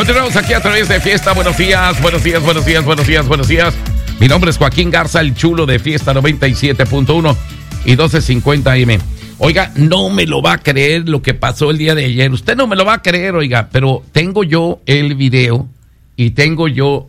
Continuamos aquí a través de Fiesta. Buenos días, buenos días, buenos días, buenos días, buenos días. Mi nombre es Joaquín Garza, el chulo de Fiesta 97.1 y 1250 AM. Oiga, no me lo va a creer lo que pasó el día de ayer. Usted no me lo va a creer, oiga, pero tengo yo el video y tengo yo...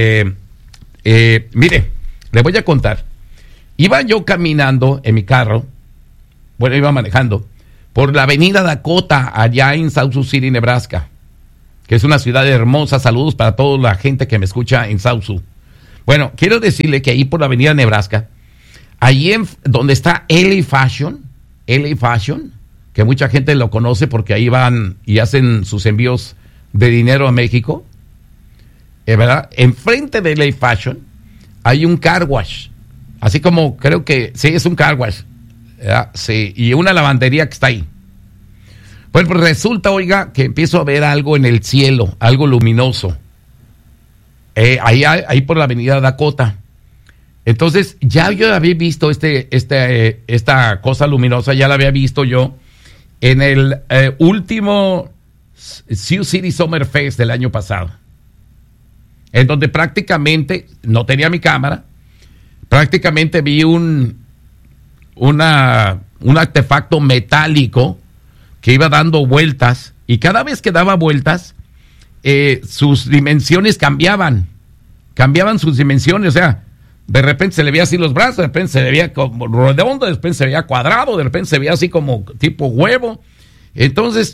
mire, le voy a contar. Iba yo caminando en mi carro, bueno, iba manejando, por la avenida Dakota, allá en South Sioux City, Nebraska, que es una ciudad hermosa. Saludos para toda la gente que me escucha en South Sioux. Bueno, quiero decirle que ahí por la avenida Nebraska, ahí donde está LA Fashion, que mucha gente lo conoce porque ahí van y hacen sus envíos de dinero a México, ¿verdad? Enfrente de LA Fashion hay un car wash, así como creo que, sí, es un car wash, ¿verdad? Sí, y una lavandería que está ahí. Pues resulta, oiga, que empiezo a ver algo en el cielo, algo luminoso, ahí por la avenida Dakota. Entonces, ya yo había visto esta cosa luminosa, ya la había visto yo en el último Sioux City Summer Fest del año pasado, en donde prácticamente, no tenía mi cámara, prácticamente vi un artefacto metálico que iba dando vueltas, y cada vez que daba vueltas, sus dimensiones cambiaban sus dimensiones, o sea, de repente se le veía así los brazos, de repente se le veía como redondo, de repente se veía cuadrado, de repente se veía así como tipo huevo. Entonces,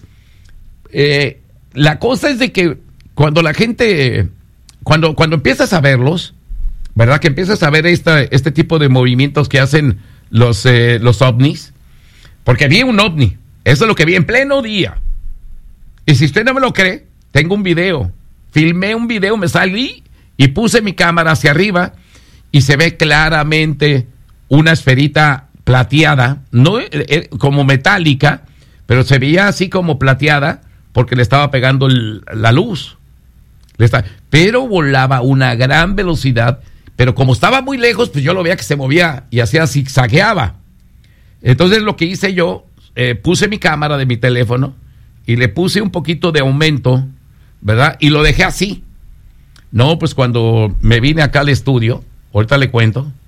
la cosa es de que cuando la gente, cuando empiezas a verlos, ¿verdad? Que empiezas a ver este tipo de movimientos que hacen los ovnis, porque vi un ovni, eso es lo que vi en pleno día. Y si usted no me lo cree, tengo un video, filmé un video, me salí y puse mi cámara hacia arriba, y se ve claramente una esferita plateada, no como metálica, pero se veía así como plateada porque le estaba pegando la luz. Pero volaba a una gran velocidad, pero como estaba muy lejos, pues yo lo veía que se movía y hacía zigzagueaba. Entonces lo que hice yo, puse mi cámara de mi teléfono y le puse un poquito de aumento, ¿verdad? Y lo dejé así. No, pues cuando me vine acá al estudio, ahorita le cuento,